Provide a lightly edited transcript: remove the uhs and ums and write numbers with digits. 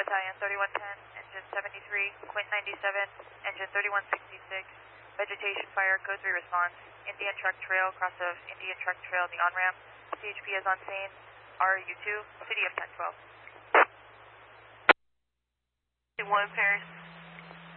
Battalion 3110, engine 73.97, engine 3166, vegetation fire, code 3 response, Indian Truck Trail, cross of Indian Truck Trail in the on-ramp, CHP is on scene, RU2, City of 1012. 1 Paris.